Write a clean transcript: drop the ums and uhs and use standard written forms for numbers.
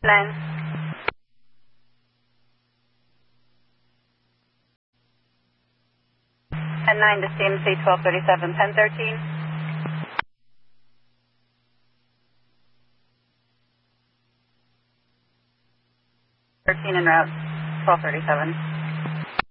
9. And 9 to CMC 1237, 1013. 13 en route, 1237.